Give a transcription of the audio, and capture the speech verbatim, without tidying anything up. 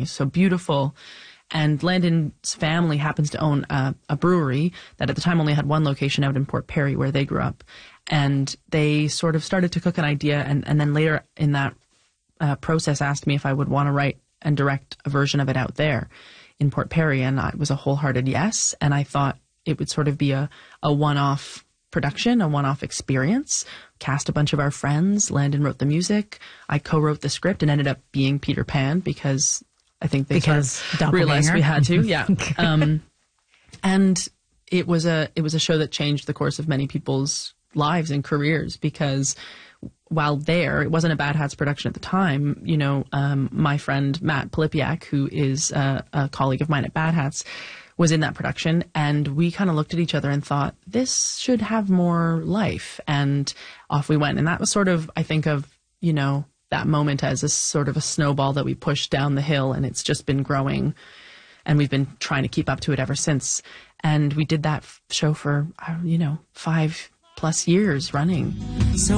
venues. So beautiful. And Landon's family happens to own a, a brewery that at the time only had one location out in Port Perry where they grew up. And they sort of started to cook an idea, and, and then later in that uh, process asked me if I would want to write and direct a version of it out there in Port Perry. And I was a wholehearted yes. And I thought it would sort of be a, a one-off production, a one-off experience. Cast a bunch of our friends. Landon wrote the music. I co-wrote the script and ended up being Peter Pan because I think they because sort of realized we had to. Yeah. um, and it was a it was a show that changed the course of many people's lives and careers, because while there, it wasn't a Bad Hats production at the time. You know, um, my friend Matt Polipiak, who is a, a colleague of mine at Bad Hats, was in that production, and we kind of looked at each other and thought, this should have more life, and off we went. And that was sort of, I think of, you know, that moment as a sort of a snowball that we pushed down the hill, and it's just been growing, and we've been trying to keep up to it ever since. And we did that f- show for, uh, you know, five plus years running. So